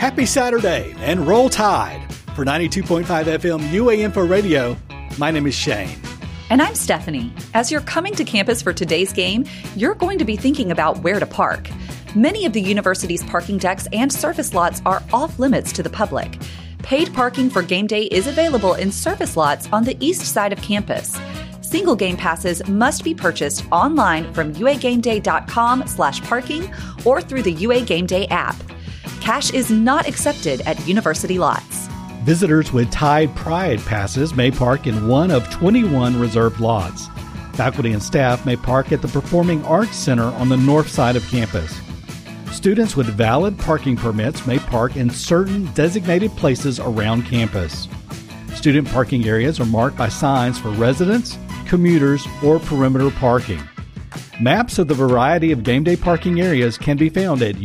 Happy Saturday and roll tide. For 92.5 FM UA Info Radio, my name is Shane. And I'm Stephanie. As you're coming to campus for today's game, you're going to be thinking about where to park. Many of the university's parking decks and surface lots are off limits to the public. Paid parking for game day is available in surface lots on the east side of campus. Single game passes must be purchased online from uagameday.com/parking or through the UA Game Day app. Cash is not accepted at university lots. Visitors with Tide Pride passes may park in one of 21 reserved lots. Faculty and staff may park at the Performing Arts Center on the north side of campus. Students with valid parking permits may park in certain designated places around campus. Student parking areas are marked by signs for residents, commuters, or perimeter parking. Maps of the variety of game day parking areas can be found at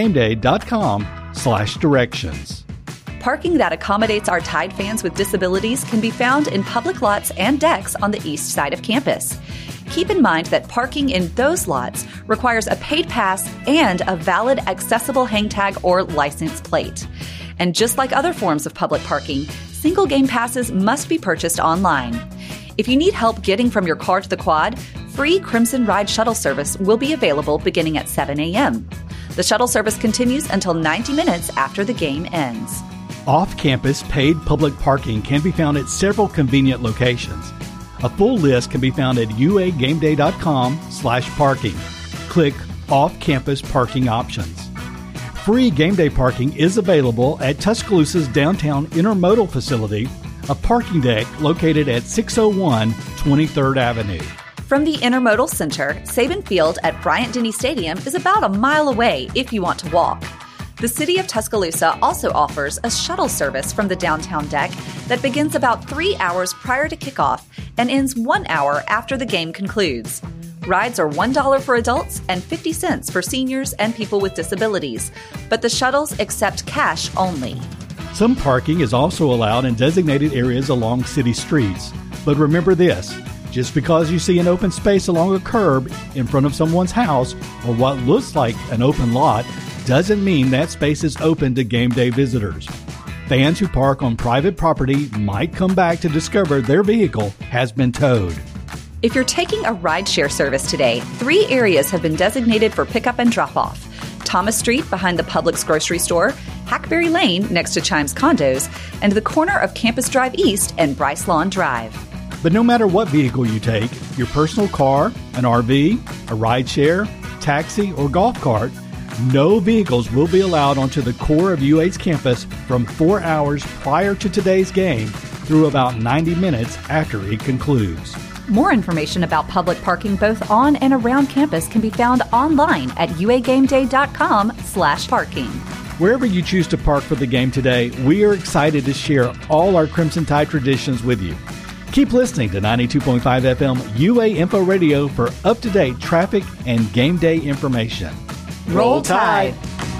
uagameday.com/directions. Parking that accommodates our Tide fans with disabilities can be found in public lots and decks on the east side of campus. Keep in mind that parking in those lots requires a paid pass and a valid accessible hang tag or license plate. And just like other forms of public parking, single game passes must be purchased online. If you need help getting from your car to the quad, free Crimson Ride shuttle service will be available beginning at 7 a.m. The shuttle service continues until 90 minutes after the game ends. Off-campus paid public parking can be found at several convenient locations. A full list can be found at uagameday.com/parking. Click Off-Campus Parking Options. Free game day parking is available at Tuscaloosa's downtown intermodal facility, a parking deck located at 601 23rd Avenue. From the Intermodal Center, Sabin Field at Bryant-Denny Stadium is about a mile away if you want to walk. The City of Tuscaloosa also offers a shuttle service from the downtown deck that begins about 3 hours prior to kickoff and ends 1 hour after the game concludes. Rides are $1 for adults and 50 cents for seniors and people with disabilities, but the shuttles accept cash only. Some parking is also allowed in designated areas along city streets. But remember this, just because you see an open space along a curb in front of someone's house or what looks like an open lot doesn't mean that space is open to game day visitors. Fans who park on private property might come back to discover their vehicle has been towed. If you're taking a rideshare service today, 3 areas have been designated for pickup and drop-off. Thomas Street behind the Publix grocery store, Hackberry Lane next to Chimes Condos, and the corner of Campus Drive East and Bryce Lawn Drive. But no matter what vehicle you take, your personal car, an RV, a rideshare, taxi, or golf cart, no vehicles will be allowed onto the core of UA's campus from 4 hours prior to today's game through about 90 minutes after it concludes. More information about public parking both on and around campus can be found online at uagameday.com/parking. Wherever you choose to park for the game today, we are excited to share all our Crimson Tide traditions with you. Keep listening to 92.5 FM UA Info Radio for up-to-date traffic and game day information. Roll Tide!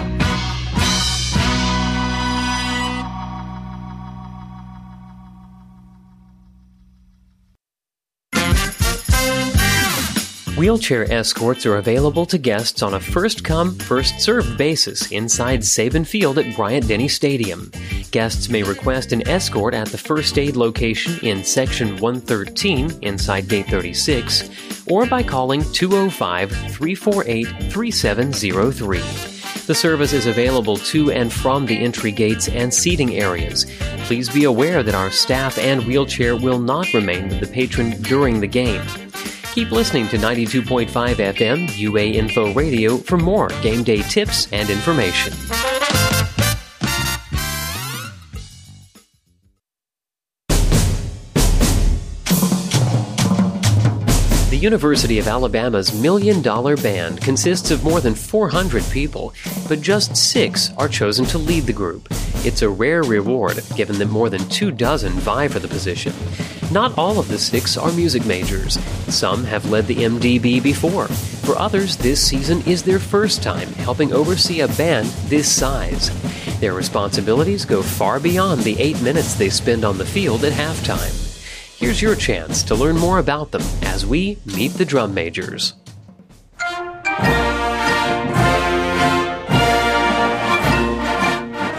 Wheelchair escorts are available to guests on a first-come, first-served basis inside Sabin Field at Bryant-Denny Stadium. Guests may request an escort at the First Aid location in Section 113 inside Gate 36 or by calling 205-348-3703. The service is available to and from the entry gates and seating areas. Please be aware that our staff and wheelchair will not remain with the patron during the game. Keep listening to 92.5 FM UA Info Radio for more game day tips and information. The University of Alabama's $1 Million Band consists of more than 400 people, but just 6 are chosen to lead the group. It's a rare reward, given that more than 24 vie for the position. Not all of the 6 are music majors. Some have led the MDB before. For others, this season is their first time helping oversee a band this size. Their responsibilities go far beyond the 8 minutes they spend on the field at halftime. Here's your chance to learn more about them as we meet the drum majors.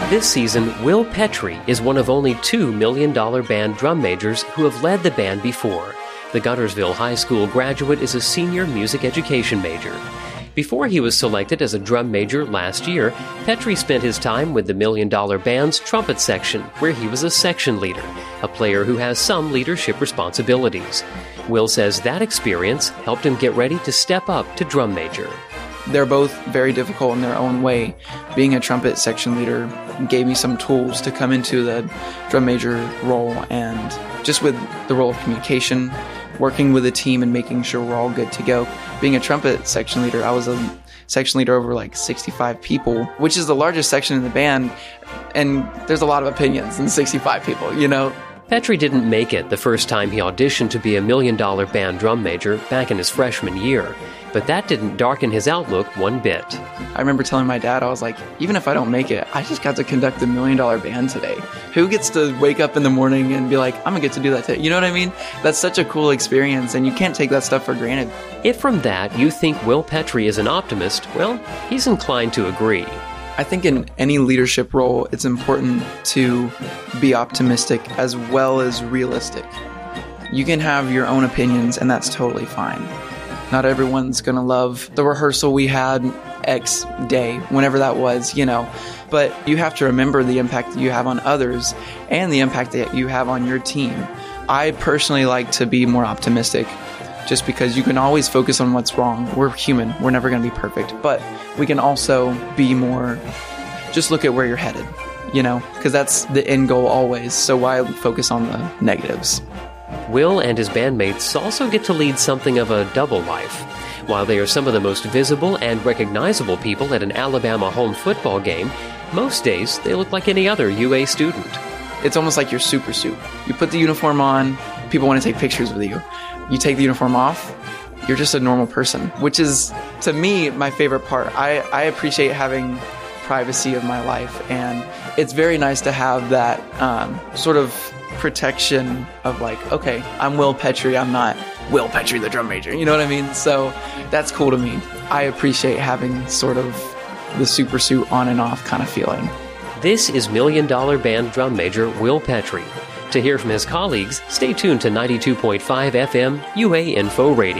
This season, Will Petrie is one of only 2 $1 Million Band drum majors who have led the band before. The Guntersville High School graduate is a senior music education major. Before he was selected as a drum major last year, Petrie spent his time with the $1 Million Band's trumpet section, where he was a section leader, a player who has some leadership responsibilities. Will says that experience helped him get ready to step up to drum major. They're both very difficult in their own way. Being a trumpet section leader gave me some tools to come into the drum major role, and just with the role of communication, working with a team and making sure we're all good to go. Being a trumpet section leader, I was a section leader over like 65 people, which is the largest section in the band, and there's a lot of opinions in 65 people, you know? Petrie didn't make it the first time he auditioned to be a $1 Million Band drum major back in his freshman year, but that didn't darken his outlook one bit. I remember telling my dad, I was like, even if I don't make it, I just got to conduct the $1 Million Band today. Who gets to wake up in the morning and be like, I'm gonna get to do that today? You know what I mean? That's such a cool experience, and you can't take that stuff for granted. If from that you think Will Petrie is an optimist, well, he's inclined to agree. I think in any leadership role, it's important to be optimistic as well as realistic. You can have your own opinions, and that's totally fine. Not everyone's going to love the rehearsal we had X day, whenever that was, you know. But you have to remember the impact that you have on others and the impact that you have on your team. I personally like to be more optimistic, just because you can always focus on what's wrong. We're human. We're never going to be perfect. But we can also be more, just look at where you're headed, you know, because that's the end goal always. So why focus on the negatives? Will and his bandmates also get to lead something of a double life. While they are some of the most visible and recognizable people at an Alabama home football game, most days they look like any other UA student. It's almost like your super suit. You put the uniform on, people want to take pictures with you. You take the uniform off, you're just a normal person, which is, to me, my favorite part. I appreciate having privacy of my life, and it's very nice to have that sort of protection of like, okay, I'm Will Petrie, I'm not Will Petrie, the drum major. You know what I mean? So that's cool to me. I appreciate having sort of the super suit on and off kind of feeling. This is $1 Million Band drum major Will Petrie. To hear from his colleagues, stay tuned to 92.5 FM UA Info Radio.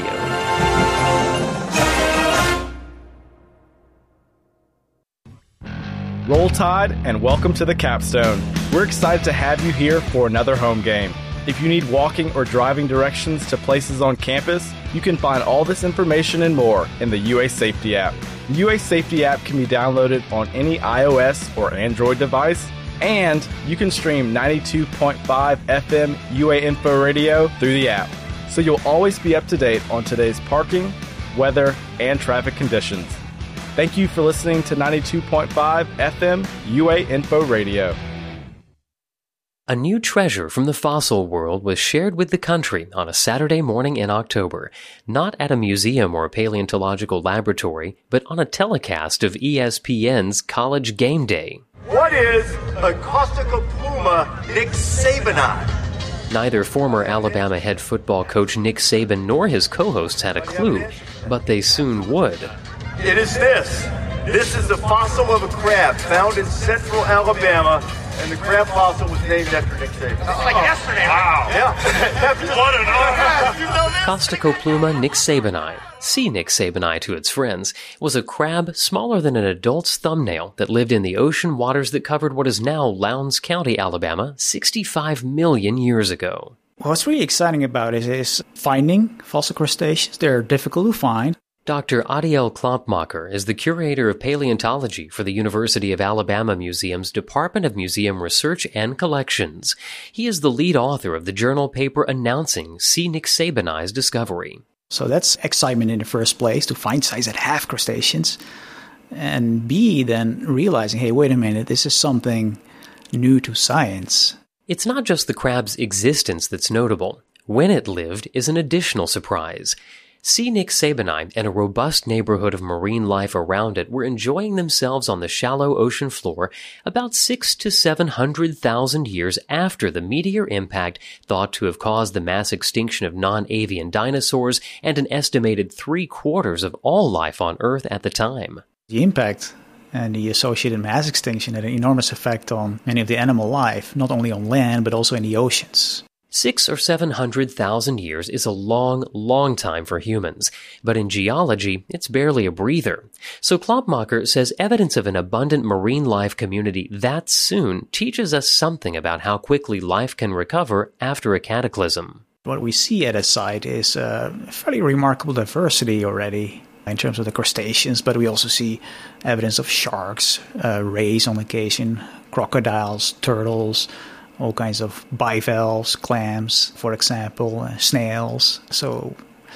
Roll Tide and welcome to the Capstone. We're excited to have you here for another home game. If you need walking or driving directions to places on campus, you can find all this information and more in the UA Safety app. The UA Safety app can be downloaded on any iOS or Android device, and you can stream 92.5 FM UA Info Radio through the app, so you'll always be up to date on today's parking, weather, and traffic conditions. Thank you for listening to 92.5 FM UA Info Radio. A new treasure from the fossil world was shared with the country on a Saturday morning in October, not at a museum or paleontological laboratory, but on a telecast of ESPN's College Game Day. What is a Costicopluma nicksabeni? Neither former Alabama head football coach Nick Saban nor his co-hosts had a clue, but they soon would. It is this. This is the fossil of a crab found in central Alabama, and the crab fossil was named after Nick Saban. It's like yesterday. Wow. Yeah. What an honor. You know this? Costicopluma nicksabeni, C. nicksabeni to its friends, was a crab smaller than an adult's thumbnail that lived in the ocean waters that covered what is now Lowndes County, Alabama, 65 million years ago. What's really exciting about it is finding fossil crustaceans. They're difficult to find. Dr. Adiel Klompmacher is the curator of paleontology for the University of Alabama Museum's Department of Museum Research and Collections. He is the lead author of the journal paper announcing C. nicksabeni's discovery. So that's excitement in the first place, to find sites that have crustaceans. And B, then realizing, hey, wait a minute, this is something new to science. It's not just the crab's existence that's notable. When it lived is an additional surprise. C. nicksabeni and a robust neighborhood of marine life around it were enjoying themselves on the shallow ocean floor about 600,000 to 700,000 years after the meteor impact thought to have caused the mass extinction of non-avian dinosaurs and an estimated 3/4 of all life on Earth at the time. The impact and the associated mass extinction had an enormous effect on many of the animal life, not only on land, but also in the oceans. 600,000 or 700,000 years is a long, long time for humans, but in geology, it's barely a breather. So Klopmacher says evidence of an abundant marine life community that soon teaches us something about how quickly life can recover after a cataclysm. What we see at a site is a fairly remarkable diversity already in terms of the crustaceans, but we also see evidence of sharks, rays on occasion, crocodiles, turtles, all kinds of bivalves, clams, for example, snails. So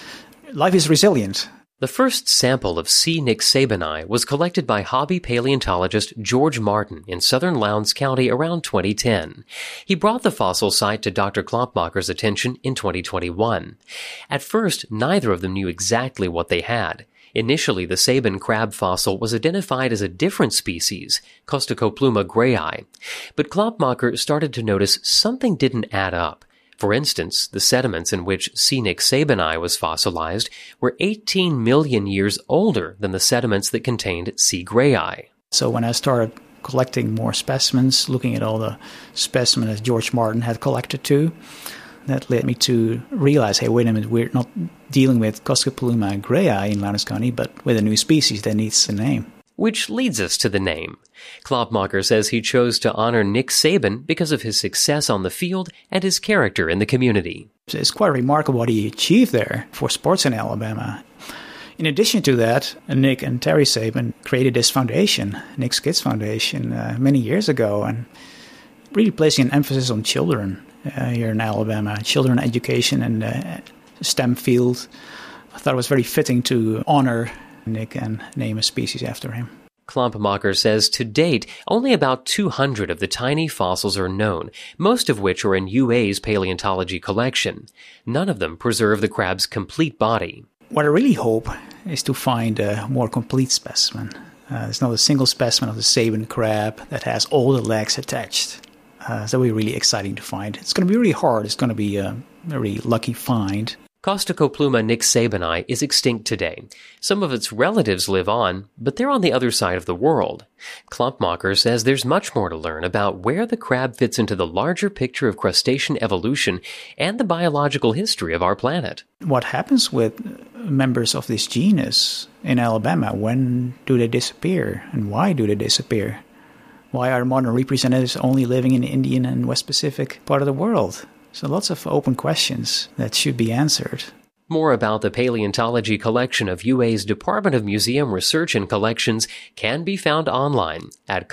life is resilient. The first sample of C. nixabeni was collected by hobby paleontologist George Martin in southern Lowndes County around 2010. He brought the fossil site to Dr. Klopmacher's attention in 2021. At first, neither of them knew exactly what they had. Initially, the Sabin crab fossil was identified as a different species, Costocopluma grayi. But Klopmacher started to notice something didn't add up. For instance, the sediments in which C. nixabeni was fossilized were 18 million years older than the sediments that contained C. grayi. So when I started collecting more specimens, looking at all the specimens that George Martin had collected too, that led me to realize, hey, wait a minute, we're not dealing with Costocopluma grayi in Lowndes County, but with a new species that needs a name. Which leads us to the name. Klopmacher says he chose to honor Nick Saban because of his success on the field and his character in the community. It's quite remarkable what he achieved there for sports in Alabama. In addition to that, Nick and Terry Saban created this foundation, Nick's Kids Foundation, many years ago, and really placing an emphasis on children here in Alabama, children education and the STEM field. I thought it was very fitting to honor Nick and name a species after him. Klopmacher says to date, only about 200 of the tiny fossils are known, most of which are in UA's paleontology collection. None of them preserve the crab's complete body. What I really hope is to find a more complete specimen. There's not a single specimen of the Sabin crab that has all the legs attached. So that'll be really exciting to find. It's going to be really hard. It's going to be a very lucky find. Costocopluma nixabeni is extinct today. Some of its relatives live on, but they're on the other side of the world. Klopmacher says there's much more to learn about where the crab fits into the larger picture of crustacean evolution and the biological history of our planet. What happens with members of this genus in Alabama? When do they disappear? And why do they disappear? Why are modern representatives only living in the Indian and West Pacific part of the world? So lots of open questions that should be answered. More about the paleontology collection of UA's Department of Museum Research and Collections can be found online at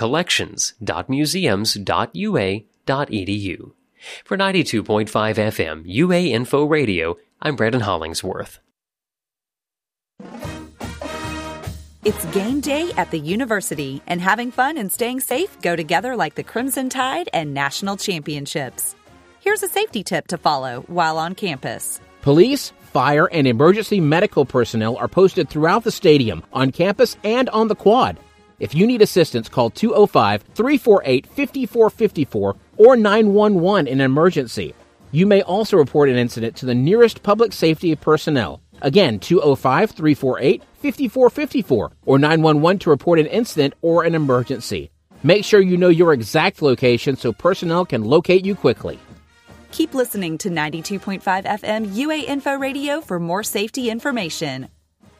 collections.museums.ua.edu. For 92.5 FM UA Info Radio, I'm Brandon Hollingsworth. It's game day at the university, and having fun and staying safe go together like the Crimson Tide and national championships. Here's a safety tip to follow while on campus. Police, fire, and emergency medical personnel are posted throughout the stadium, on campus, and on the quad. If you need assistance, call 205-348-5454 or 911 in an emergency. You may also report an incident to the nearest public safety personnel. Again, 205-348-5454 or 911 to report an incident or an emergency. Make sure you know your exact location so personnel can locate you quickly. Keep listening to 92.5 FM UA Info Radio for more safety information.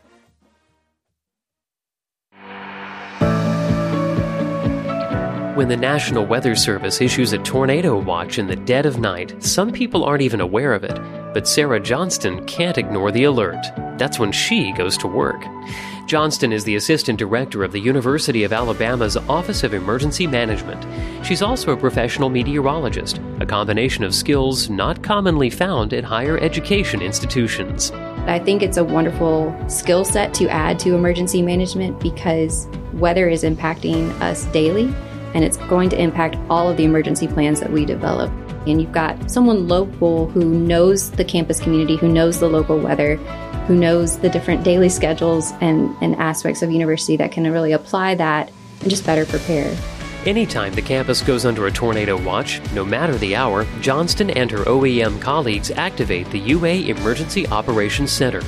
When the National Weather Service issues a tornado watch in the dead of night, some people aren't even aware of it. But Sarah Johnston can't ignore the alert. That's when she goes to work. Johnston is the assistant director of the University of Alabama's Office of Emergency Management. She's also a professional meteorologist, a combination of skills not commonly found at higher education institutions. I think it's a wonderful skill set to add to emergency management because weather is impacting us daily, and it's going to impact all of the emergency plans that we develop. And you've got someone local who knows the campus community, who knows the local weather, who knows the different daily schedules and aspects of university that can really apply that and just better prepare. Anytime the campus goes under a tornado watch, no matter the hour, Johnston and her OEM colleagues activate the UA Emergency Operations Center.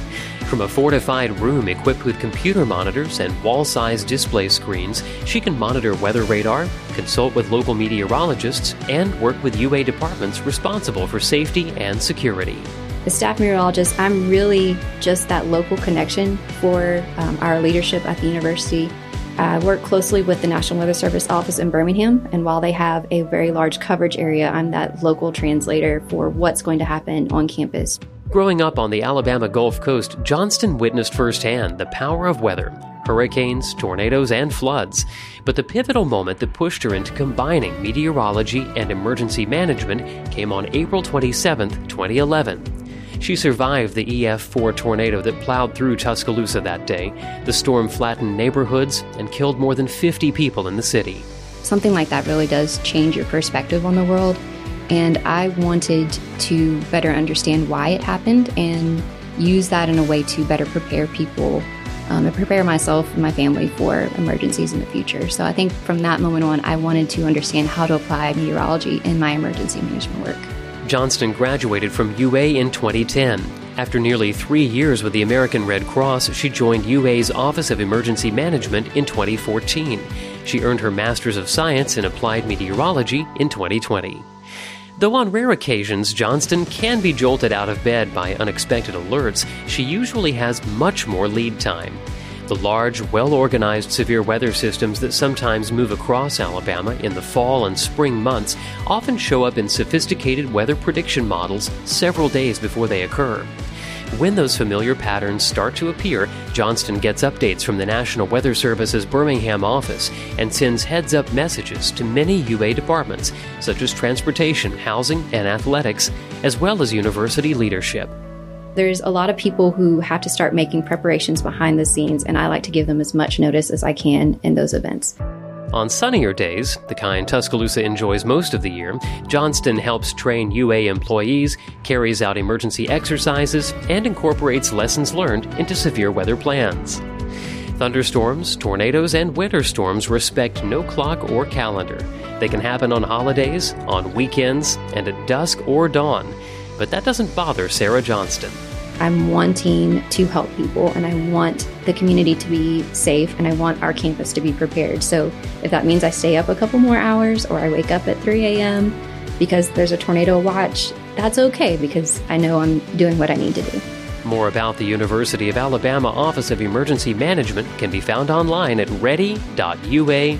From a fortified room equipped with computer monitors and wall-sized display screens, she can monitor weather radar, consult with local meteorologists, and work with UA departments responsible for safety and security. As staff meteorologist, I'm really just that local connection for our leadership at the university. I work closely with the National Weather Service office in Birmingham, and while they have a very large coverage area, I'm that local translator for what's going to happen on campus. Growing up on the Alabama Gulf Coast, Johnston witnessed firsthand the power of weather, hurricanes, tornadoes, and floods. But the pivotal moment that pushed her into combining meteorology and emergency management came on April 27, 2011. She survived the EF4 tornado that plowed through Tuscaloosa that day. The storm flattened neighborhoods and killed more than 50 people in the city. Something like that really does change your perspective on the world. And I wanted to better understand why it happened and use that in a way to better prepare people and prepare myself and my family for emergencies in the future. So I think from that moment on, I wanted to understand how to apply meteorology in my emergency management work. Johnston graduated from UA in 2010. After nearly 3 years with the American Red Cross, she joined UA's Office of Emergency Management in 2014. She earned her Master's of Science in Applied Meteorology in 2020. Though on rare occasions Johnston can be jolted out of bed by unexpected alerts, she usually has much more lead time. The large, well-organized severe weather systems that sometimes move across Alabama in the fall and spring months often show up in sophisticated weather prediction models several days before they occur. When those familiar patterns start to appear, Johnston gets updates from the National Weather Service's Birmingham office and sends heads-up messages to many UA departments, such as transportation, housing, and athletics, as well as university leadership. There's a lot of people who have to start making preparations behind the scenes, and I like to give them as much notice as I can in those events. On sunnier days, the kind Tuscaloosa enjoys most of the year, Johnston helps train UA employees, carries out emergency exercises, and incorporates lessons learned into severe weather plans. Thunderstorms, tornadoes, and winter storms respect no clock or calendar. They can happen on holidays, on weekends, and at dusk or dawn. But that doesn't bother Sarah Johnston. I'm wanting to help people, and I want the community to be safe, and I want our campus to be prepared. So if that means I stay up a couple more hours or I wake up at 3 a.m. because there's a tornado watch, that's okay because I know I'm doing what I need to do. More about the University of Alabama Office of Emergency Management can be found online at ready.ua.edu.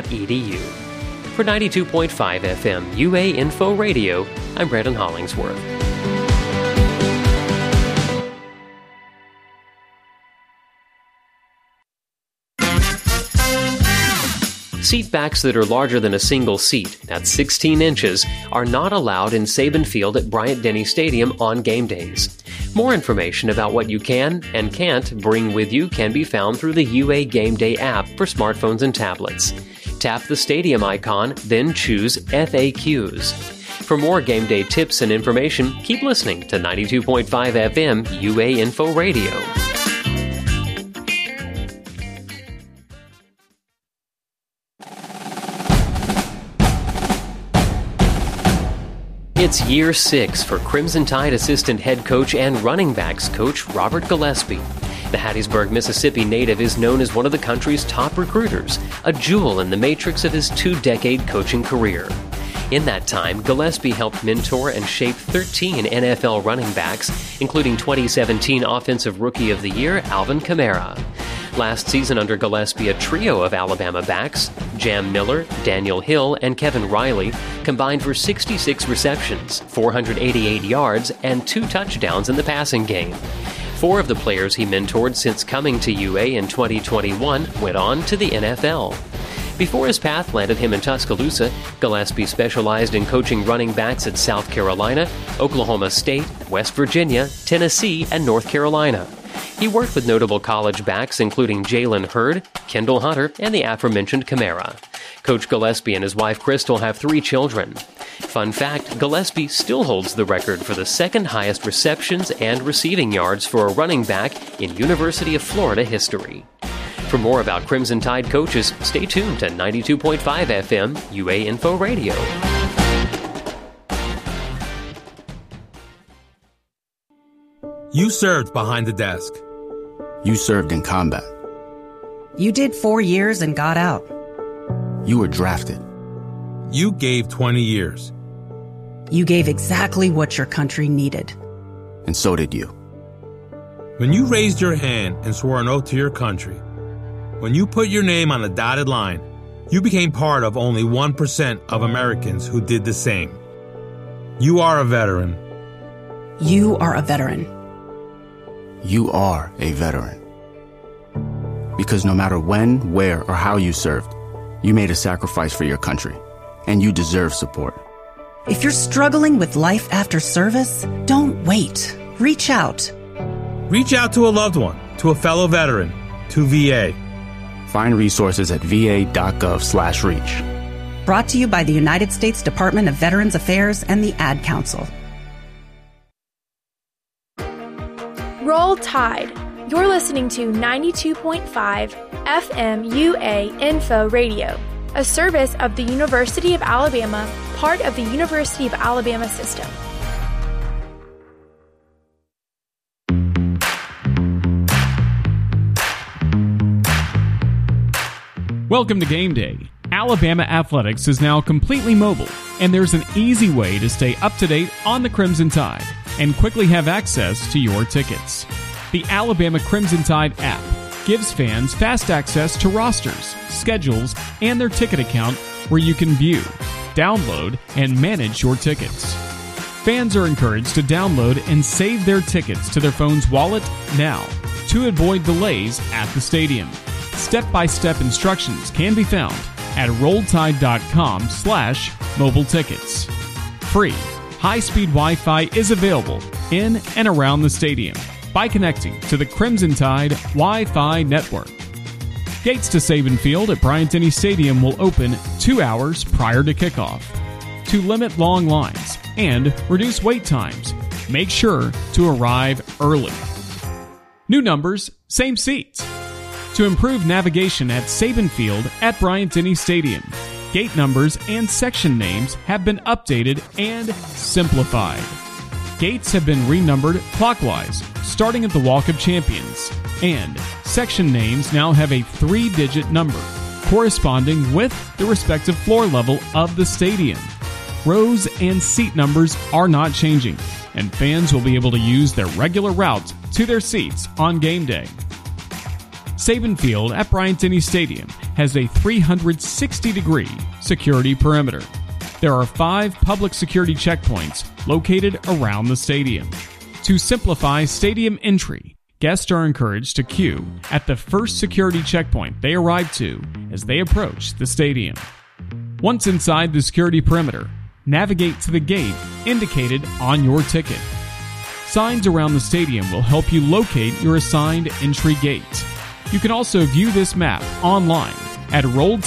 For 92.5 FM UA Info Radio, I'm Brandon Hollingsworth. Seat backs that are larger than a single seat, that's 16 inches, are not allowed in Saban Field at Bryant-Denny Stadium on game days. More information about what you can and can't bring with you can be found through the UA Game Day app for smartphones and tablets. Tap the stadium icon, then choose FAQs. For more game day tips and information, keep listening to 92.5 FM UA Info Radio. It's year 6 for Crimson Tide assistant head coach and running backs coach Robert Gillespie. The Hattiesburg, Mississippi native is known as one of the country's top recruiters, a jewel in the matrix of his 2-decade coaching career. In that time, Gillespie helped mentor and shape 13 NFL running backs, including 2017 Offensive Rookie of the Year Alvin Kamara. Last season under Gillespie, a trio of Alabama backs, Jam Miller, Daniel Hill, and Kevin Riley, combined for 66 receptions, 488 yards, and 2 touchdowns in the passing game. 4 of the players he mentored since coming to UA in 2021 went on to the NFL. Before his path landed him in Tuscaloosa, Gillespie specialized in coaching running backs at South Carolina, Oklahoma State, West Virginia, Tennessee, and North Carolina. He worked with notable college backs including Jalen Hurd, Kendall Hunter, and the aforementioned Kamara. Coach Gillespie and his wife Crystal have 3 children. Fun fact, Gillespie still holds the record for the second highest receptions and receiving yards for a running back in University of Florida history. For more about Crimson Tide coaches, stay tuned to 92.5 FM UA Info Radio. You served behind the desk. You served in combat. You did 4 years and got out. You were drafted. You gave 20 years. You gave exactly what your country needed. And so did you. When you raised your hand and swore an oath to your country, when you put your name on a dotted line, you became part of only 1% of Americans who did the same. You are a veteran. You are a veteran. You are a veteran. Because no matter when, where, or how you served, you made a sacrifice for your country, and you deserve support. If you're struggling with life after service, don't wait. Reach out. Reach out to a loved one, to a fellow veteran, to VA. Find resources at va.gov/reach. Brought to you by the United States Department of Veterans Affairs and the Ad Council. Roll Tide. You're listening to 92.5 FM UA Info Radio, a service of the University of Alabama, part of the University of Alabama system. Welcome to Game Day. Alabama Athletics is now completely mobile, and there's an easy way to stay up to date on the Crimson Tide and quickly have access to your tickets. The Alabama Crimson Tide app gives fans fast access to rosters, schedules, and their ticket account where you can view, download, and manage your tickets. Fans are encouraged to download and save their tickets to their phone's wallet now to avoid delays at the stadium. Step-by-step instructions can be found at rolltide.com/mobile tickets. Free, high-speed Wi-Fi is available in and around the stadium by connecting to the Crimson Tide Wi-Fi network. Gates to Saban Field at Bryant-Denny Stadium will open 2 hours prior to kickoff. To limit long lines and reduce wait times, make sure to arrive early. New numbers, same seats. To improve navigation at Saban Field at Bryant-Denny Stadium, gate numbers and section names have been updated and simplified. Gates have been renumbered clockwise, starting at the Walk of Champions, and section names now have a 3-digit number, corresponding with the respective floor level of the stadium. Rows and seat numbers are not changing, and fans will be able to use their regular routes to their seats on game day. Saban Field at Bryant-Denny Stadium has a 360-degree security perimeter. There are 5 public security checkpoints located around the stadium. To simplify stadium entry, guests are encouraged to queue at the first security checkpoint they arrive to as they approach the stadium. Once inside the security perimeter, navigate to the gate indicated on your ticket. Signs around the stadium will help you locate your assigned entry gate. You can also view this map online at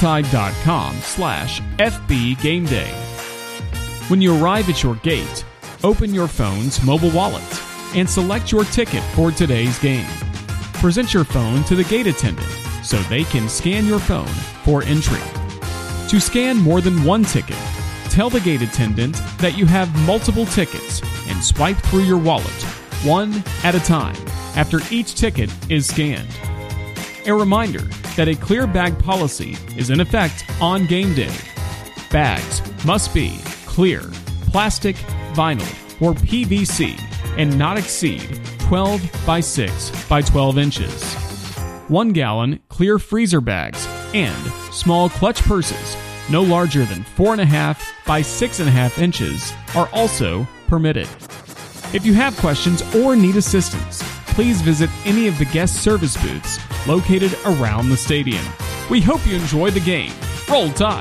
rolltide.com/FBGameDay. When you arrive at your gate, open your phone's mobile wallet and select your ticket for today's game. Present your phone to the gate attendant so they can scan your phone for entry. To scan more than one ticket, tell the gate attendant that you have multiple tickets and swipe through your wallet, one at a time, after each ticket is scanned. A reminder that a clear bag policy is in effect on game day. Bags must be clear, plastic, vinyl, or PVC and not exceed 12 by 6 by 12 inches. 1 gallon clear freezer bags and small clutch purses no larger than 4.5 by 6.5 inches are also permitted. If you have questions or need assistance, please visit any of the guest service booths located around the stadium. We hope you enjoy the game. Roll Tide!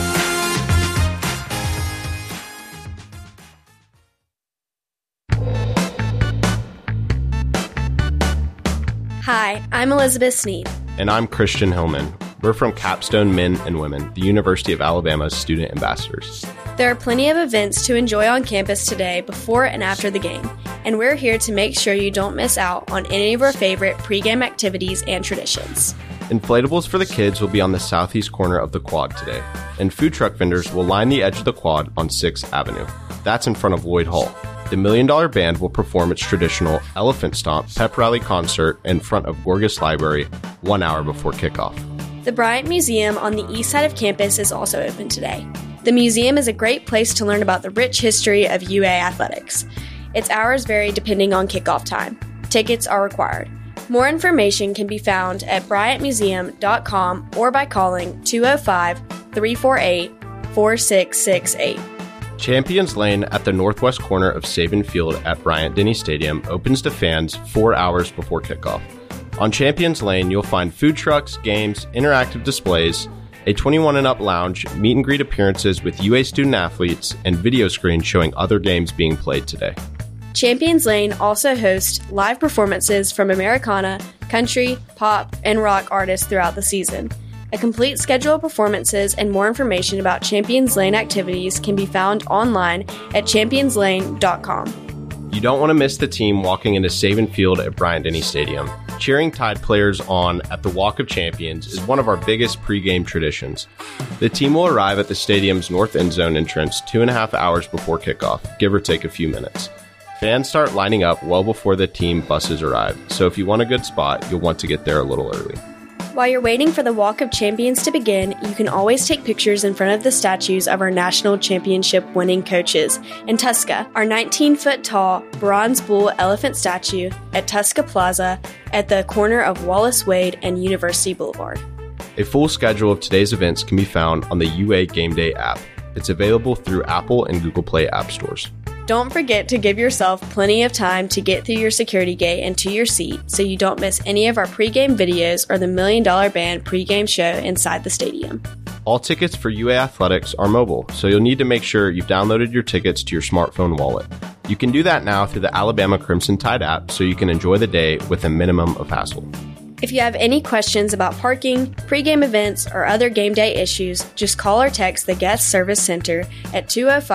Hi, I'm Elizabeth Sneed. And I'm Christian Hillman. We're from Capstone Men and Women, the University of Alabama's student ambassadors. There are plenty of events to enjoy on campus today before and after the game, and we're here to make sure you don't miss out on any of our favorite pregame activities and traditions. Inflatables for the kids will be on the southeast corner of the quad today, and food truck vendors will line the edge of the quad on 6th Avenue. That's in front of Lloyd Hall. The $1 Million Band will perform its traditional Elephant Stomp pep rally concert in front of Gorgas Library 1 hour before kickoff. The Bryant Museum on the east side of campus is also open today. The museum is a great place to learn about the rich history of UA athletics. Its hours vary depending on kickoff time. Tickets are required. More information can be found at bryantmuseum.com or by calling 205-348-4668. Champions Lane at the northwest corner of Saban Field at Bryant-Denny Stadium opens to fans 4 hours before kickoff. On Champions Lane, you'll find food trucks, games, interactive displays, a 21 and up lounge, meet and greet appearances with UA student athletes, and video screens showing other games being played today. Champions Lane also hosts live performances from Americana, country, pop, and rock artists throughout the season. A complete schedule of performances and more information about Champions Lane activities can be found online at championslane.com. You don't want to miss the team walking into Saban Field at Bryant-Denny Stadium. Cheering Tide players on at the Walk of Champions is one of our biggest pregame traditions. The team will arrive at the stadium's north end zone entrance 2.5 hours before kickoff, give or take a few minutes. Fans start lining up well before the team buses arrive, so if you want a good spot, you'll want to get there a little early. While you're waiting for the Walk of Champions to begin, you can always take pictures in front of the statues of our national championship winning coaches in Tuska, our 19-foot-tall bronze bull elephant statue at Tuska Plaza at the corner of Wallace Wade and University Boulevard. A full schedule of today's events can be found on the UA Game Day app. It's available through Apple and Google Play app stores. Don't forget to give yourself plenty of time to get through your security gate and to your seat so you don't miss any of our pregame videos or the $1 Million Band pregame show inside the stadium. All tickets for UA Athletics are mobile, so you'll need to make sure you've downloaded your tickets to your smartphone wallet. You can do that now through the Alabama Crimson Tide app so you can enjoy the day with a minimum of hassle. If you have any questions about parking, pregame events, or other game day issues, just call or text the Guest Service Center at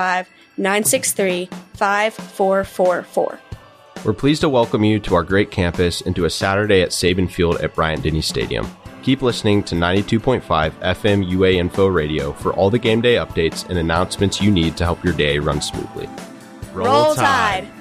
205-963-5444. We're pleased to welcome you to our great campus and to a Saturday at Saban Field at Bryant-Denny Stadium. Keep listening to 92.5 FM UA Info Radio for all the game day updates and announcements you need to help your day run smoothly. Roll Tide!